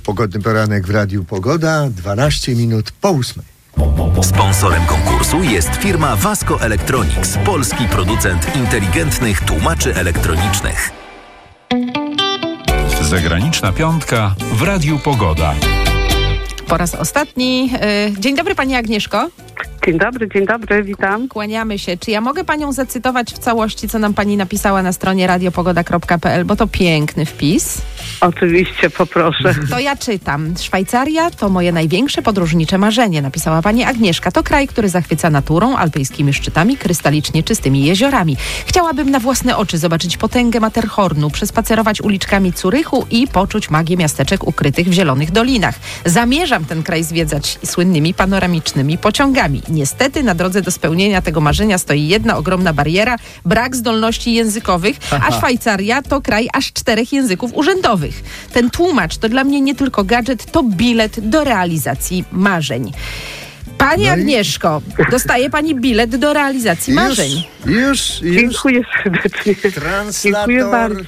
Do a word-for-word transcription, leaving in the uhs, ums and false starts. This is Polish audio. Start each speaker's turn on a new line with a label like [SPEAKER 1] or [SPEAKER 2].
[SPEAKER 1] Pogodny poranek w Radiu Pogoda, dwanaście minut po ósmej.
[SPEAKER 2] Sponsorem konkursu jest firma Vasco Electronics, polski producent inteligentnych tłumaczy elektronicznych.
[SPEAKER 3] Zagraniczna piątka w Radiu Pogoda.
[SPEAKER 4] Po raz ostatni. Dzień dobry, pani Agnieszko.
[SPEAKER 5] Dzień dobry, dzień dobry, witam.
[SPEAKER 4] Kłaniamy się. Czy ja mogę panią zacytować w całości, co nam pani napisała na stronie radiopogoda kropka pe el, bo to piękny wpis.
[SPEAKER 5] Oczywiście, poproszę.
[SPEAKER 4] To ja czytam. Szwajcaria to moje największe podróżnicze marzenie, napisała pani Agnieszka. To kraj, który zachwyca naturą, alpejskimi szczytami, krystalicznie czystymi jeziorami. Chciałabym na własne oczy zobaczyć potęgę Matterhornu, przespacerować uliczkami Zurychu i poczuć magię miasteczek ukrytych w zielonych dolinach. Zamierzam ten kraj zwiedzać słynnymi panoramicznymi pociągami. Niestety na drodze do spełnienia tego marzenia stoi jedna ogromna bariera, brak zdolności językowych, a Szwajcaria to kraj aż czterech języków urzędowych. Ten tłumacz to dla mnie nie tylko gadżet, to bilet do realizacji marzeń. Pani no Agnieszko, i... dostaje pani bilet do realizacji
[SPEAKER 1] już,
[SPEAKER 4] marzeń.
[SPEAKER 1] Już, już.
[SPEAKER 5] Dziękuję serdecznie.
[SPEAKER 1] Translator.
[SPEAKER 5] Dziękuję bardzo.